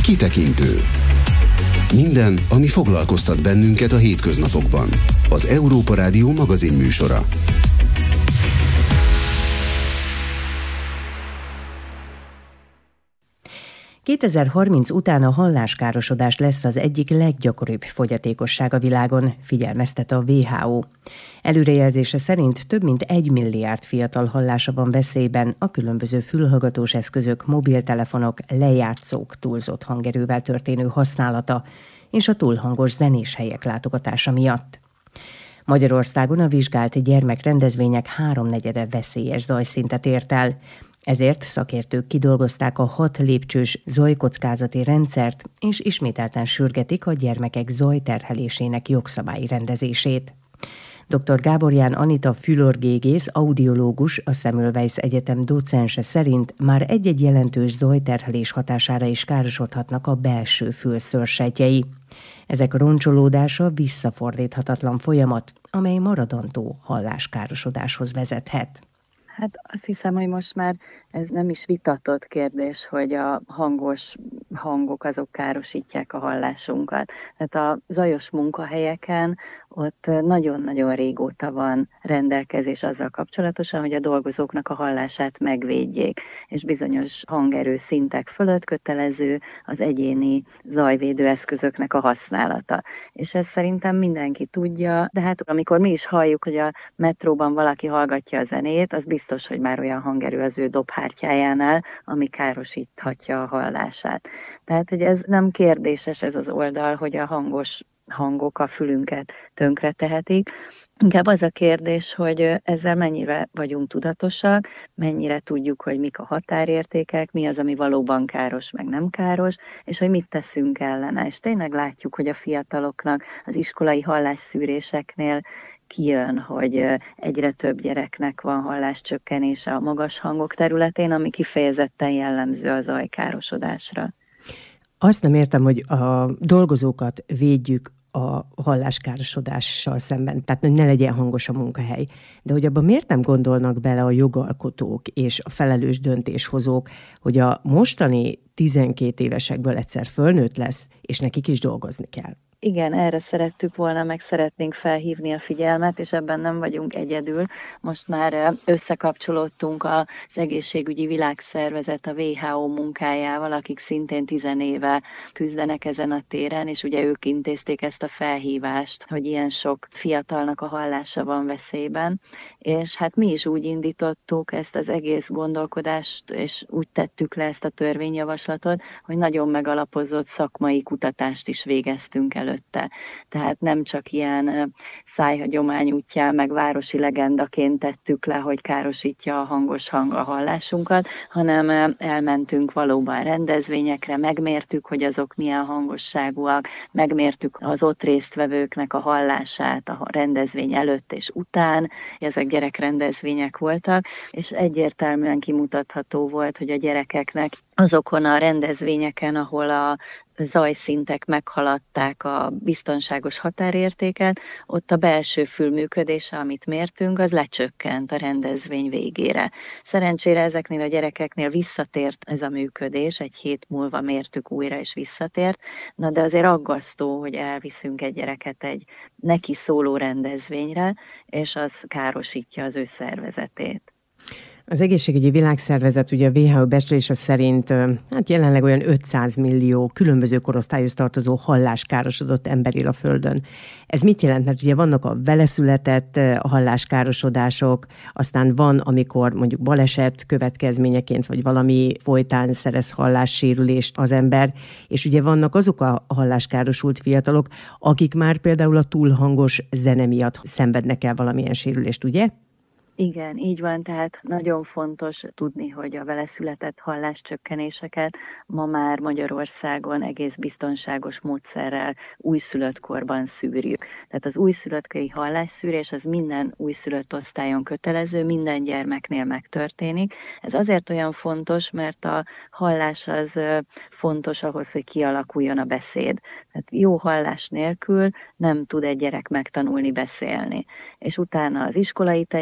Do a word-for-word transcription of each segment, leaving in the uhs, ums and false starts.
Kitekintő. Minden, ami foglalkoztat bennünket a hétköznapokban. Az Európa Rádió magazinműsora. kétezer-harminc után a halláskárosodás lesz az egyik leggyakoribb fogyatékosság a világon, figyelmeztet a dupla vé há ó. Előrejelzése szerint több mint egy milliárd fiatal hallása van veszélyben a különböző fülhallgatós eszközök, mobiltelefonok, lejátszók túlzott hangerővel történő használata és a túlhangos zenés helyek látogatása miatt. Magyarországon a vizsgált gyermekrendezvények háromnegyede veszélyes zajszintet ért el. Ezért szakértők kidolgozták a hat lépcsős zajkockázati rendszert, és ismételten sürgetik a gyermekek zajterhelésének jogszabályi rendezését. dr. Gáborján Anita fülorgégész, audiológus, a Semmelweis Egyetem docense szerint már egy-egy jelentős zajterhelés hatására is károsodhatnak a belső fülszőrsejtjei. Ezek roncsolódása visszafordíthatatlan folyamat, amely maradandó halláskárosodáshoz vezethet. Hát azt hiszem, hogy most már ez nem is vitatott kérdés, hogy a hangos hangok azok károsítják a hallásunkat. Tehát a zajos munkahelyeken ott nagyon-nagyon régóta van rendelkezés azzal kapcsolatosan, hogy a dolgozóknak a hallását megvédjék, és bizonyos hangerő szintek fölött kötelező az egyéni zajvédő eszközöknek a használata. És ezt szerintem mindenki tudja, de hát amikor mi is halljuk, hogy a metróban valaki hallgatja a zenét, az biztos, hogy már olyan hangerő az ő dobhártyájánál, ami károsíthatja a hallását. Tehát, hogy ez nem kérdéses ez az oldal, hogy a hangos hangok a fülünket tönkre tehetik. Inkább az a kérdés, hogy ezzel mennyire vagyunk tudatosak, mennyire tudjuk, hogy mik a határértékek, mi az, ami valóban káros, meg nem káros, és hogy mit teszünk ellene. És tényleg látjuk, hogy a fiataloknak az iskolai hallásszűréseknél kijön, hogy egyre több gyereknek van halláscsökkenése a magas hangok területén, ami kifejezetten jellemző a zajkárosodásra. Azt nem értem, hogy a dolgozókat védjük a halláskárosodással szemben, tehát hogy ne legyen hangos a munkahely. De hogy abban miért nem gondolnak bele a jogalkotók és a felelős döntéshozók, hogy a mostani tizenkét évesekből egyszer fölnőtt lesz, és nekik is dolgozni kell? Igen, erre szerettük volna, meg szeretnénk felhívni a figyelmet, és ebben nem vagyunk egyedül. Most már összekapcsolódtunk az Egészségügyi Világszervezet, a dupla vé há ó munkájával, akik szintén tizenéve küzdenek ezen a téren, és ugye ők intézték ezt a felhívást, hogy ilyen sok fiatalnak a hallása van veszélyben. És hát mi is úgy indítottuk ezt az egész gondolkodást, és úgy tettük le ezt a törvényjavaslatot, hogy nagyon megalapozott szakmai kutatást is végeztünk előtte. Tehát nem csak ilyen szájhagyomány útján, meg városi legendaként tettük le, hogy károsítja a hangos hang a hallásunkat, hanem elmentünk valóban rendezvényekre, megmértük, hogy azok milyen hangosságúak, megmértük az ott résztvevőknek a hallását a rendezvény előtt és után, ezek gyerekrendezvények voltak, és egyértelműen kimutatható volt, hogy a gyerekeknek azokon a rendezvényeken, ahol a zajszintek meghaladták a biztonságos határértéket, ott a belső fül működése, amit mértünk, az lecsökkent a rendezvény végére. Szerencsére ezeknél a gyerekeknél visszatért ez a működés, egy hét múlva mértük újra és visszatért, na de azért aggasztó, hogy elviszünk egy gyereket egy neki szóló rendezvényre, és az károsítja az ő szervezetét. Az Egészségügyi Világszervezet, ugye a dupla vé há ó becslése szerint hát jelenleg olyan ötszáz millió különböző korosztályhoz tartozó halláskárosodott ember él a Földön. Ez mit jelent? Mert ugye vannak a veleszületett halláskárosodások, aztán van, amikor mondjuk baleset következményeként, vagy valami folytán szerez hallássérülést az ember, és ugye vannak azok a halláskárosult fiatalok, akik már például a túlhangos zene miatt szenvednek el valamilyen sérülést, ugye? Igen, így van, tehát nagyon fontos tudni, hogy a veleszületett halláscsökkenéseket ma már Magyarországon egész biztonságos módszerrel újszülött korban szűrjük. Tehát az újszülöttkori hallásszűrés az minden újszülött osztályon kötelező, minden gyermeknél megtörténik. Ez azért olyan fontos, mert a hallás az fontos ahhoz, hogy kialakuljon a beszéd. Tehát jó hallás nélkül nem tud egy gyerek megtanulni beszélni. És utána az iskolai teljesítmény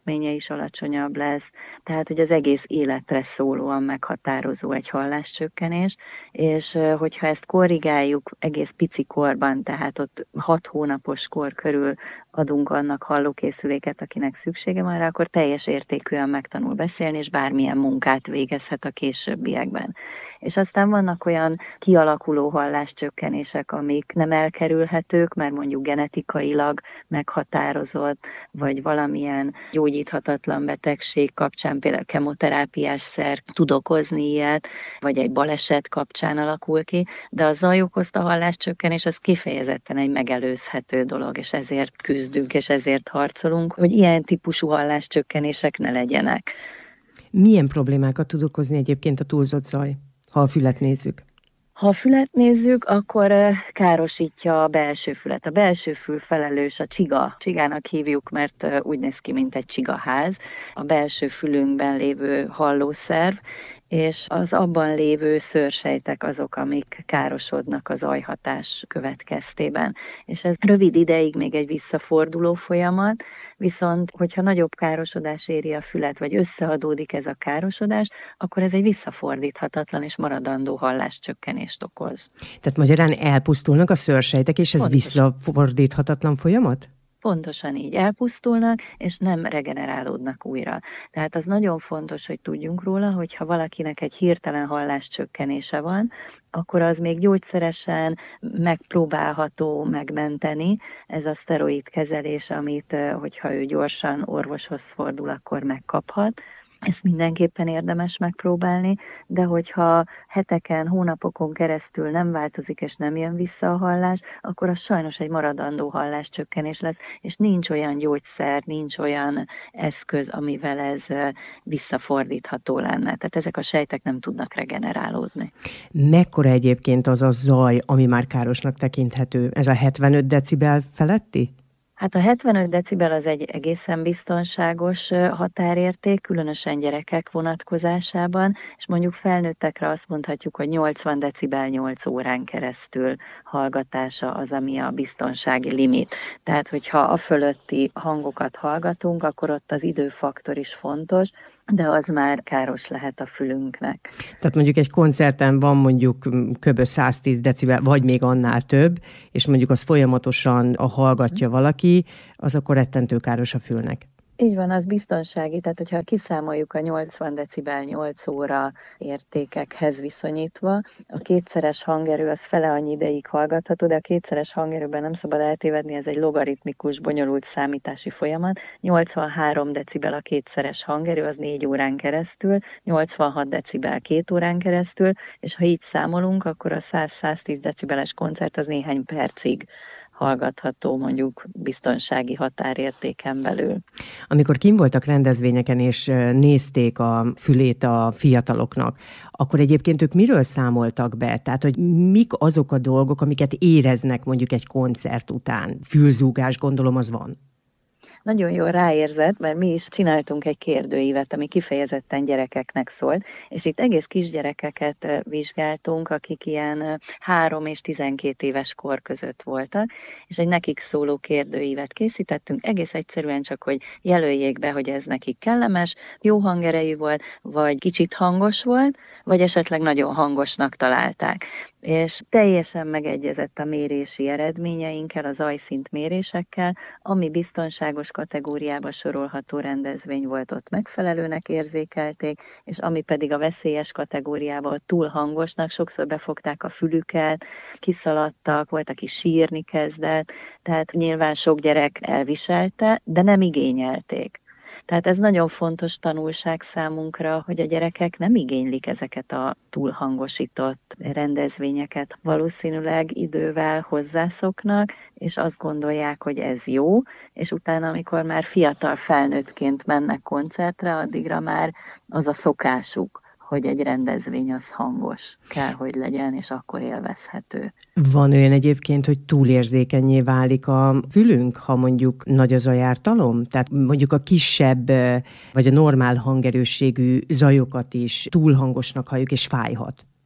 teljesítménye is alacsonyabb lesz, tehát hogy az egész életre szólóan meghatározó egy halláscsökkenés, és hogyha ezt korrigáljuk egész pici korban, tehát ott hat hónapos kor körül adunk annak hallókészüléket, akinek szüksége van rá, akkor teljes értékűen megtanul beszélni, és bármilyen munkát végezhet a későbbiekben. És aztán vannak olyan kialakuló halláscsökkenések, amik nem elkerülhetők, mert mondjuk genetikailag meghatározott, vagy valamilyen gyógyíthatatlan betegség kapcsán, például kemoterápiás szer tud okozni ilyet, vagy egy baleset kapcsán alakul ki, de a zaj okozta halláscsökkenés az kifejezetten egy megelőzhető dolog, és ezért küzdünk, és ezért harcolunk, hogy ilyen típusú halláscsökkenések ne legyenek. Milyen problémákat tud okozni egyébként a túlzott zaj, ha a fület nézzük? Ha a fület nézzük, akkor károsítja a belső fület. A belső fül felelős a csiga. Csigának hívjuk, mert úgy néz ki, mint egy csigaház. A belső fülünkben lévő hallószerv, és az abban lévő szőrsejtek azok, amik károsodnak az zajhatás következtében. És ez rövid ideig még egy visszaforduló folyamat, viszont hogyha nagyobb károsodás éri a fület, vagy összeadódik ez a károsodás, akkor ez egy visszafordíthatatlan és maradandó halláscsökkenést okoz. Tehát magyarán elpusztulnak a szőrsejtek, és ez Pontosan. visszafordíthatatlan folyamat? Pontosan így elpusztulnak, és nem regenerálódnak újra. Tehát az nagyon fontos, hogy tudjunk róla, hogy ha valakinek egy hirtelen halláscsökkenése van, akkor az még gyógyszeresen megpróbálható megmenteni. Ez a szteroid kezelés, amit, hogyha ő gyorsan orvoshoz fordul, akkor megkaphat. Ezt mindenképpen érdemes megpróbálni, de hogyha heteken, hónapokon keresztül nem változik és nem jön vissza a hallás, akkor az sajnos egy maradandó halláscsökkenés lesz, és nincs olyan gyógyszer, nincs olyan eszköz, amivel ez visszafordítható lenne. Tehát ezek a sejtek nem tudnak regenerálódni. Mekkora egyébként az a zaj, ami már károsnak tekinthető? Ez a hetvenöt decibel feletti? Hát a hetvenöt decibel az egy egészen biztonságos határérték, különösen gyerekek vonatkozásában, és mondjuk felnőttekre azt mondhatjuk, hogy nyolcvan decibel nyolc órán keresztül hallgatása az, ami a biztonsági limit. Tehát, hogyha a fölötti hangokat hallgatunk, akkor ott az időfaktor is fontos, de az már káros lehet a fülünknek. Tehát mondjuk egy koncerten van mondjuk kb. száztíz decibel, vagy még annál több, és mondjuk az folyamatosan a hallgatja valaki, az akkor rettentő káros a fülnek. Így van, az biztonsági, tehát hogyha kiszámoljuk a nyolcvan decibel nyolc óra értékekhez viszonyítva, a kétszeres hangerő az fele annyi ideig hallgatható, de a kétszeres hangerőben nem szabad eltévedni, ez egy logaritmikus, bonyolult számítási folyamat. nyolcvanhárom decibel a kétszeres hangerő, az négy órán keresztül, nyolcvanhat decibel két órán keresztül, és ha így számolunk, akkor a száz-száztíz decibeles koncert az néhány percig hallgatható, mondjuk biztonsági határértéken belül. Amikor kim voltak rendezvényeken és nézték a fülét a fiataloknak, akkor egyébként ők miről számoltak be? Tehát, hogy mik azok a dolgok, amiket éreznek mondjuk egy koncert után? Fülzúgás, gondolom, az van. Nagyon jól ráérzett, mert mi is csináltunk egy kérdőívet, ami kifejezetten gyerekeknek szólt, és itt egész kisgyerekeket vizsgáltunk, akik ilyen három és tizenkét éves kor között voltak, és egy nekik szóló kérdőívet készítettünk, egész egyszerűen csak, hogy jelöljék be, hogy ez nekik kellemes, jó hangerejű volt, vagy kicsit hangos volt, vagy esetleg nagyon hangosnak találták. És teljesen megegyezett a mérési eredményeinkkel, a zajszint mérésekkel, ami biztonságos kategóriába sorolható rendezvény volt, ott megfelelőnek érzékelték, és ami pedig a veszélyes kategóriába túl hangosnak, sokszor befogták a fülüket, kiszaladtak, volt, aki sírni kezdett, tehát nyilván sok gyerek elviselte, de nem igényelték. Tehát ez nagyon fontos tanulság számunkra, hogy a gyerekek nem igénylik ezeket a túlhangosított rendezvényeket. Valószínűleg idővel hozzászoknak, és azt gondolják, hogy ez jó, és utána, amikor már fiatal felnőttként mennek koncertre, addigra már az a szokásuk, hogy egy rendezvény az hangos kell, hogy legyen, és akkor élvezhető. Van olyan egyébként, hogy túlérzékennyé válik a fülünk, ha mondjuk nagy az zajártalom? Tehát mondjuk a kisebb, vagy a normál hangerősségű zajokat is túl hangosnak halljuk, és fájhat.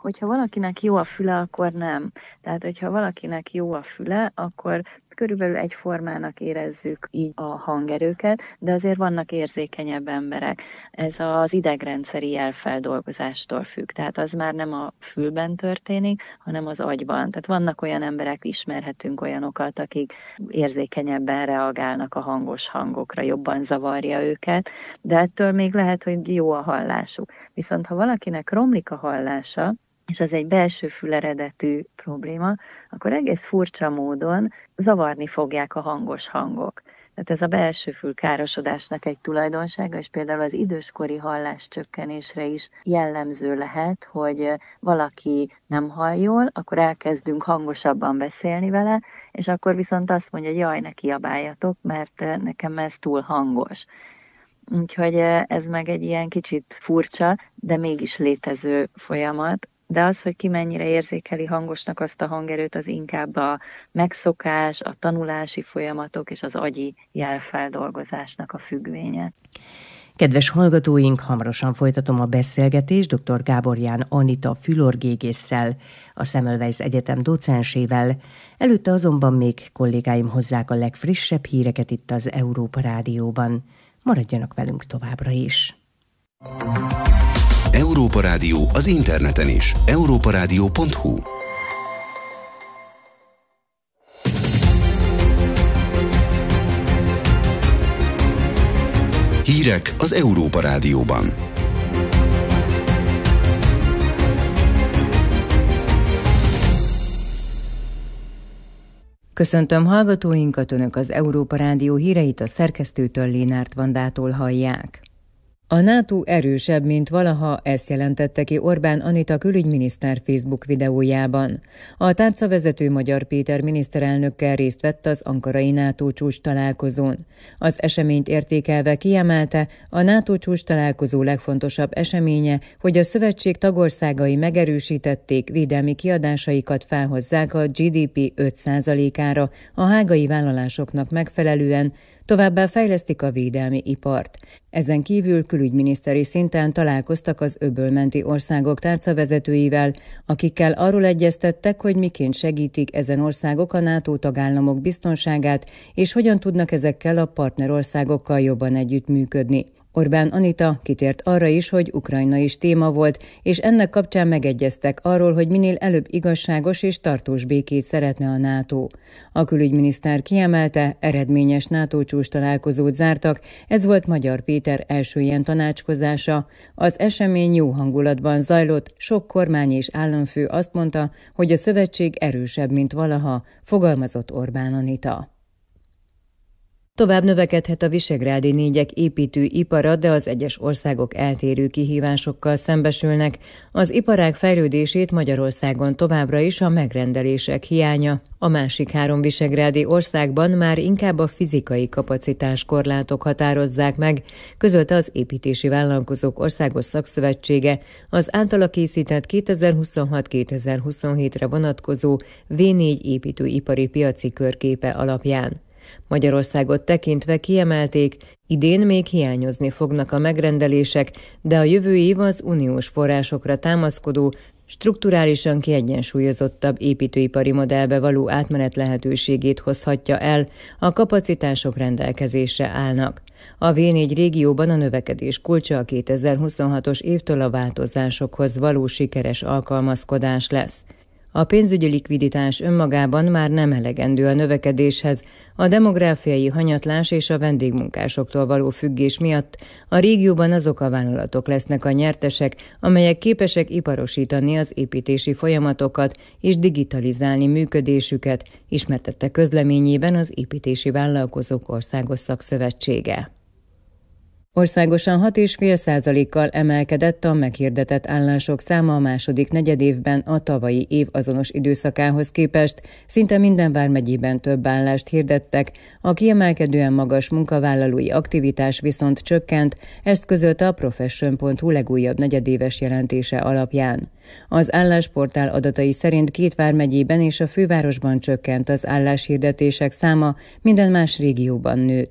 Hogyha valakinek jó a füle, akkor nem. Tehát, hogyha valakinek jó a füle, akkor körülbelül egyformának érezzük így a hangerőket, de azért vannak érzékenyebb emberek. Ez az idegrendszeri jelfeldolgozástól függ, tehát az már nem a fülben történik, hanem az agyban. Tehát vannak olyan emberek, ismerhetünk olyanokat, akik érzékenyebben reagálnak a hangos hangokra, jobban zavarja őket, de ettől még lehet, hogy jó a hallásuk. Viszont ha valakinek romlik a hallása, és az egy belső füleredetű probléma, akkor egész furcsa módon zavarni fogják a hangos hangok. Tehát ez a belső fül károsodásnak egy tulajdonsága, és például az időskori halláscsökkenésre is jellemző lehet, hogy valaki nem hall jól, akkor elkezdünk hangosabban beszélni vele, és akkor viszont azt mondja, hogy jaj, ne kiabáljatok, mert nekem ez túl hangos. Úgyhogy ez meg egy ilyen kicsit furcsa, de mégis létező folyamat. De az, hogy ki mennyire érzékeli hangosnak azt a hangerőt, az inkább a megszokás, a tanulási folyamatok és az agyi jelfeldolgozásnak a függvénye. Kedves hallgatóink, hamarosan folytatom a beszélgetést dr. Gáborján Anita fülorgégésszel, a Semmelweis Egyetem docensével. Előtte azonban még kollégáim hozzák a legfrissebb híreket itt az Európa Rádióban. Maradjanak velünk továbbra is. Európa Rádió az interneten is. európa rádió pont hu. Hírek az Európa Rádióban. Köszöntöm hallgatóinkat, Önök az Európa Rádió híreit a szerkesztőtől, Lénárt Vandától hallják. A NATO erősebb, mint valaha, ezt jelentette ki Orbán Anita külügyminiszter Facebook videójában. A tárcavezető Magyar Péter miniszterelnökkel részt vett az ankarai NATO csúcs találkozón. Az eseményt értékelve kiemelte, a NATO csúcs találkozó legfontosabb eseménye, hogy a szövetség tagországai megerősítették, védelmi kiadásaikat felhozzák a gé dé pé öt százalékára a hágai vállalásoknak megfelelően, továbbá fejlesztik a védelmi ipart. Ezen kívül külügyminiszteri szinten találkoztak az öbölmenti országok tárcavezetőivel, akikkel arról egyeztettek, hogy miként segítik ezen országok a NATO tagállamok biztonságát, és hogyan tudnak ezekkel a partnerországokkal jobban együttműködni. Orbán Anita kitért arra is, hogy Ukrajna is téma volt, és ennek kapcsán megegyeztek arról, hogy minél előbb igazságos és tartós békét szeretne a NATO. A külügyminiszter kiemelte, eredményes NATO csúcs találkozót zártak, ez volt Magyar Péter első ilyen tanácskozása. Az esemény jó hangulatban zajlott, sok kormány és államfő azt mondta, hogy a szövetség erősebb, mint valaha, fogalmazott Orbán Anita. Tovább növekedhet a visegrádi négyek építőipara, de az egyes országok eltérő kihívásokkal szembesülnek. Az iparág fejlődését Magyarországon továbbra is a megrendelések hiánya. A másik három visegrádi országban már inkább a fizikai kapacitás korlátok határozzák meg, közölte az Építési Vállalkozók Országos Szakszövetsége az általa készített kétezer-huszonhat kétezer-huszonhétre vonatkozó vé négy építőipari piaci körképe alapján. Magyarországot tekintve kiemelték, idén még hiányozni fognak a megrendelések, de a jövő év az uniós forrásokra támaszkodó, strukturálisan kiegyensúlyozottabb építőipari modellbe való átmenet lehetőségét hozhatja el, a kapacitások rendelkezésre állnak. A vé négy régióban a növekedés kulcsa a kétezer-huszonhatos évtől a változásokhoz való sikeres alkalmazkodás lesz. A pénzügyi likviditás önmagában már nem elegendő a növekedéshez, a demográfiai hanyatlás és a vendégmunkásoktól való függés miatt a régióban azok a vállalatok lesznek a nyertesek, amelyek képesek iparosítani az építési folyamatokat és digitalizálni működésüket, ismertette közleményében az Építési Vállalkozók Országos Szakszövetsége. Országosan hat egész öt százalékkal emelkedett a meghirdetett állások száma a második negyedévben a tavalyi év azonos időszakához képest, szinte minden vármegyében több állást hirdettek, a kiemelkedően magas munkavállalói aktivitás viszont csökkent, ezt közölte a profession pont hu legújabb negyedéves jelentése alapján. Az állásportál adatai szerint két vármegyében és a fővárosban csökkent az álláshirdetések száma, minden más régióban nőtt.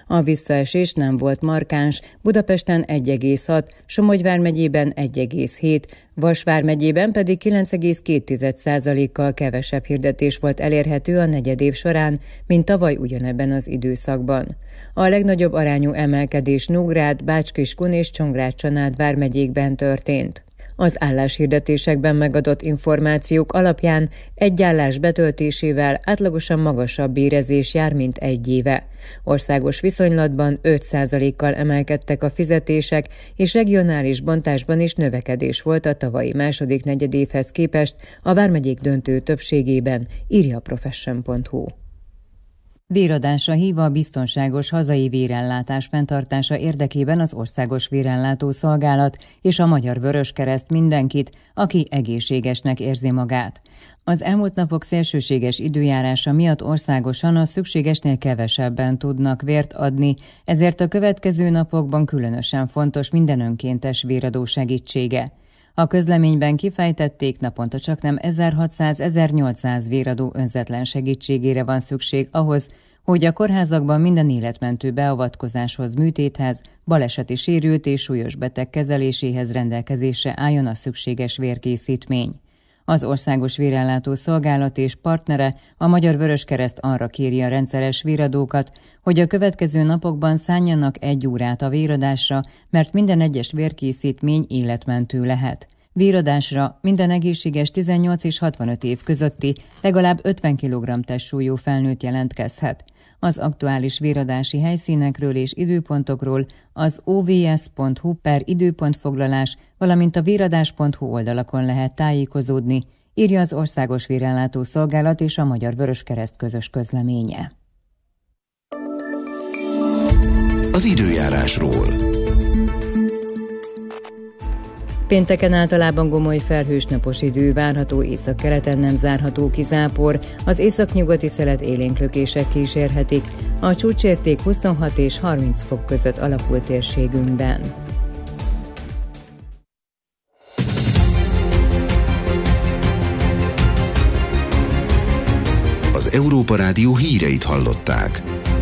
A visszaesés nem volt markáns, Budapesten egy egész hat, Somogy vármegyében egy egész hét, Vas vármegyében pedig kilenc egész két százalékkal kevesebb hirdetés volt elérhető a negyedév során, mint tavaly ugyanebben az időszakban. A legnagyobb arányú emelkedés Nógrád, Bács-Kiskun és Csongrád-Csanád vármegyékben történt. Az álláshirdetésekben megadott információk alapján egy állás betöltésével átlagosan magasabb bérezés jár, mint egy éve. Országos viszonylatban öt százalékkal emelkedtek a fizetések, és regionális bontásban is növekedés volt a tavalyi második negyedévhez képest a vármegyék döntő többségében, írja a profession pont hu. Véradásra hív a biztonságos hazai vérellátás fenntartása érdekében az Országos Vérellátó Szolgálat és a Magyar Vöröskereszt mindenkit, aki egészségesnek érzi magát. Az elmúlt napok szélsőséges időjárása miatt országosan a szükségesnél kevesebben tudnak vért adni, ezért a következő napokban különösen fontos minden önkéntes véradó segítsége. A közleményben kifejtették, naponta csaknem ezerhatszáz-ezernyolcszáz véradó önzetlen segítségére van szükség ahhoz, hogy a kórházakban minden életmentő beavatkozáshoz, műtéthez, baleseti sérült és súlyos beteg kezeléséhez rendelkezésre álljon a szükséges vérkészítmény. Az Országos Vérellátó Szolgálat és partnere, a Magyar Vöröskereszt arra kéri a rendszeres véradókat, hogy a következő napokban szánjanak egy órát a véradásra, mert minden egyes vérkészítmény életmentő lehet. Véradásra minden egészséges tizennyolc és hatvanöt év közötti legalább ötven kilogramm testsúlyú felnőtt jelentkezhet. Az aktuális véradási helyszínekről és időpontokról az o v s pont hu per időpontfoglalás, valamint a véradás pont hu oldalakon lehet tájékozódni, írja az Országos Vérellátó Szolgálat és a Magyar Vöröskereszt közös közleménye. Az időjárásról. Pénteken általában gomoly felhős napos idő várható, északkeleten nem zárható ki zápor, az északnyugati szelet élénklökések kísérhetik, a csúcsérték huszonhat és harminc fok között alakul térségünkben. Az Európa Rádió híreit hallották.